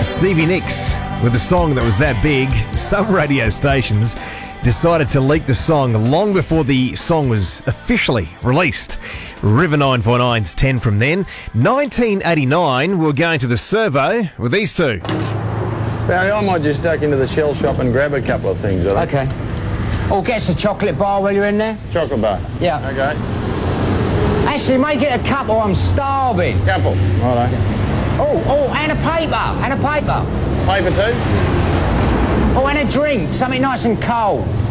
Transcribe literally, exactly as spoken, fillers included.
Stevie Nicks with a song that was that big. Some radio stations decided to leak the song long before the song was officially released. River nine point nine's ten from then. nineteen eighty-nine, we're going to the servo with these two. Barry, I might just duck into the shell shop and grab a couple of things. I Okay. Oh, get us a chocolate bar while you're in there. Chocolate bar? Yeah. Okay. Actually, make it a cup or I'm starving. Couple. Righto. Oh, oh, and a paper, and a paper. Paper too? Oh, and a drink, something nice and cold.